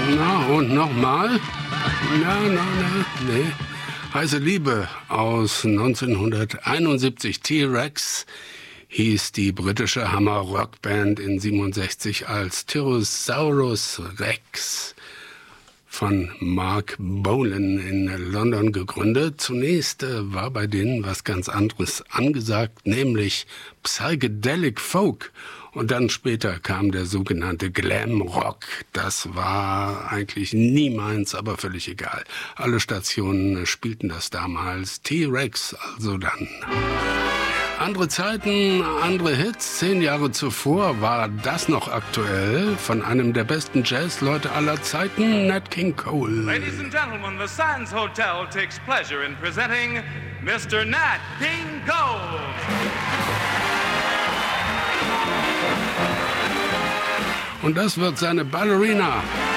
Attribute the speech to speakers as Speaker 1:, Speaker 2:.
Speaker 1: Na, und nochmal? Na, nee. Heiße Liebe aus 1971. T-Rex hieß die britische Hammer-Rockband in 67 als Tyrannosaurus Rex von Mark Bolan in London gegründet. Zunächst war bei denen was ganz anderes angesagt, nämlich Psychedelic Folk. Und dann später kam der sogenannte Glam Rock. Das war eigentlich nie meins, aber völlig egal. Alle Stationen spielten das damals. T-Rex also dann. Andere Zeiten, andere Hits. 10 Jahre zuvor war das noch aktuell von einem der besten Jazzleute aller Zeiten, Nat King Cole.
Speaker 2: Ladies and gentlemen, the Sands Hotel takes pleasure in presenting Mr. Nat King Cole.
Speaker 1: Und das wird seine Ballerina.